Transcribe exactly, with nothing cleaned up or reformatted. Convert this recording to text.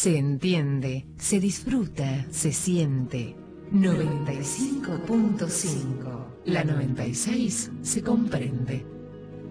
Se entiende, se disfruta, se siente. noventa y cinco punto cinco. La noventa y seis se comprende.